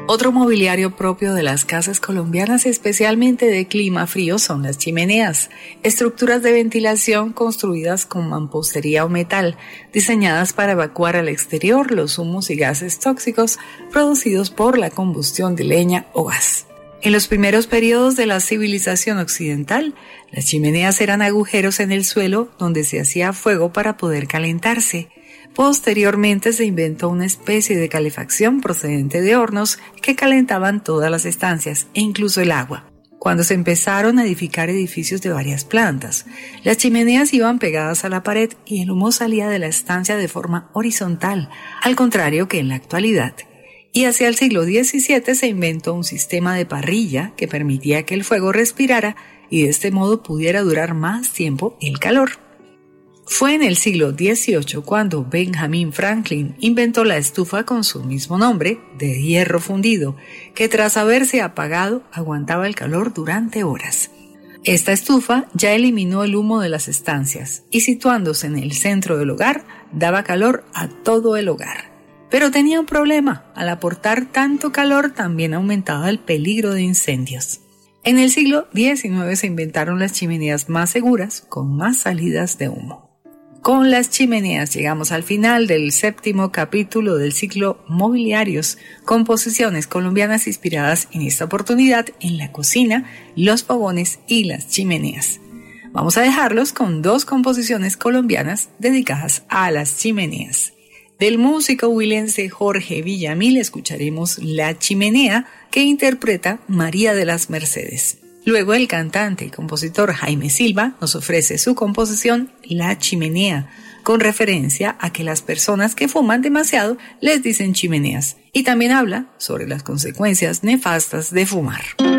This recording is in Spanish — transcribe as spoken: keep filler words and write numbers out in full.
Otro mobiliario propio de las casas colombianas, especialmente de clima frío, son las chimeneas, estructuras de ventilación construidas con mampostería o metal, diseñadas para evacuar al exterior los humos y gases tóxicos producidos por la combustión de leña o gas. En los primeros periodos de la civilización occidental, las chimeneas eran agujeros en el suelo donde se hacía fuego para poder calentarse. Posteriormente se inventó una especie de calefacción procedente de hornos que calentaban todas las estancias e incluso el agua. Cuando se empezaron a edificar edificios de varias plantas, las chimeneas iban pegadas a la pared y el humo salía de la estancia de forma horizontal, al contrario que en la actualidad. Y hacia el siglo diecisiete se inventó un sistema de parrilla que permitía que el fuego respirara y de este modo pudiera durar más tiempo el calor. Fue en el siglo dieciocho cuando Benjamin Franklin inventó la estufa con su mismo nombre, de hierro fundido, que tras haberse apagado aguantaba el calor durante horas. Esta estufa ya eliminó el humo de las estancias y situándose en el centro del hogar, daba calor a todo el hogar. Pero tenía un problema, al aportar tanto calor también aumentaba el peligro de incendios. En el siglo diecinueve se inventaron las chimeneas más seguras, con más salidas de humo. Con las chimeneas llegamos al final del séptimo capítulo del ciclo Mobiliarios, composiciones colombianas inspiradas en esta oportunidad en la cocina, los fogones y las chimeneas. Vamos a dejarlos con dos composiciones colombianas dedicadas a las chimeneas. Del músico huilense Jorge Villamil escucharemos La Chimenea, que interpreta María de las Mercedes. Luego el cantante y compositor Jaime Silva nos ofrece su composición La Chimenea, con referencia a que las personas que fuman demasiado les dicen chimeneas, y también habla sobre las consecuencias nefastas de fumar.